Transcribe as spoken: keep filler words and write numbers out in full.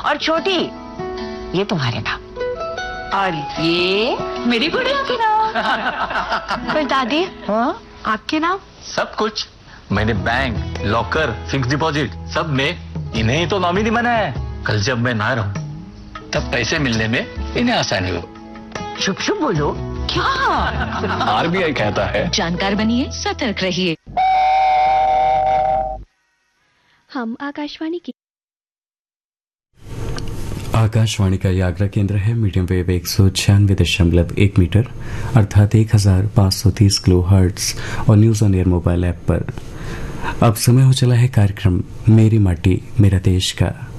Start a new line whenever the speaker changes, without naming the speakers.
और छोटी ये तुम्हारे नाम और ये मेरी गुड़िया के नाम। फिर दादी हाँ आपके नाम?
सब कुछ मैंने बैंक, लॉकर, फिक्स डिपॉजिट सब में इन्हें ही तो नॉमिनी बनाया है। कल जब मैं ना रहूं तब पैसे मिलने में इन्हें आसानी हो।
शुभ शुभ बोलो। क्या?
आरबीआई कहता है
जानकार बनिए, सतर्क रहिए।
हम आकाशवाणी की
आकाशवाणी का यह आगरा केंद्र है। मीडियम वेव एक सौ छियानवे दशमलव एक मीटर अर्थात एक हजार पाँच सौ तीस किलो हर्ट्ज और news on air mobile app पर अब समय हो चला है कार्यक्रम मेरी माटी मेरा देश का।